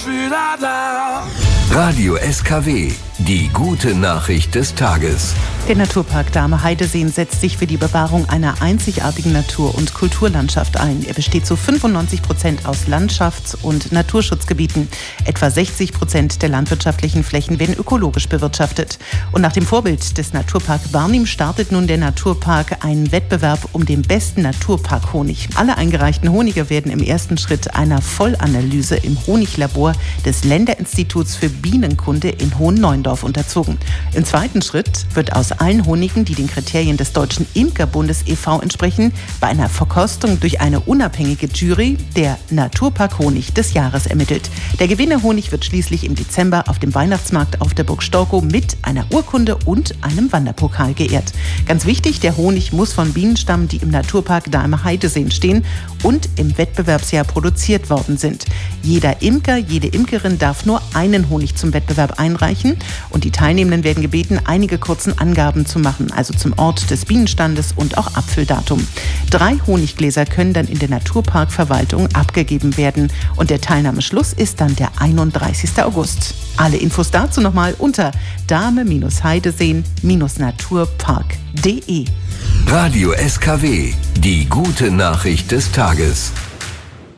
ich wieder da. Radio SKW, die gute Nachricht des Tages. Der Naturpark Dahme-Heideseen setzt sich für die Bewahrung einer einzigartigen Natur- und Kulturlandschaft ein. Er besteht zu 95% aus Landschafts- und Naturschutzgebieten. Etwa 60% der landwirtschaftlichen Flächen werden ökologisch bewirtschaftet. Und nach dem Vorbild des Naturpark Barnim startet nun der Naturpark einen Wettbewerb um den besten Naturpark-Honig. Alle eingereichten Honige werden im ersten Schritt einer Vollanalyse im Honiglabor des Länderinstituts für Bienenkunde in Hohenneuendorf unterzogen. Im zweiten Schritt wird aus allen Honigen, die den Kriterien des Deutschen Imkerbundes e.V. entsprechen, bei einer Verkostung durch eine unabhängige Jury der Naturpark-Honig des Jahres ermittelt. Der Gewinnerhonig wird schließlich im Dezember auf dem Weihnachtsmarkt auf der Burg Storkow mit einer Urkunde und einem Wanderpokal geehrt. Ganz wichtig, der Honig muss von Bienen stammen, die im Naturpark Dahme-Heideseen stehen und im Wettbewerbsjahr produziert worden sind. Jeder Imker, jede Imkerin darf nur einen Honig zum Wettbewerb einreichen und die Teilnehmenden werden gebeten, einige kurzen Angaben zu machen, also zum Ort des Bienenstandes und auch Abfülldatum. 3 Honiggläser können dann in der Naturparkverwaltung abgegeben werden und der Teilnahmeschluss ist dann der 31. August. Alle Infos dazu nochmal unter dahme-heideseen-naturpark.de. Radio SKW, die gute Nachricht des Tages.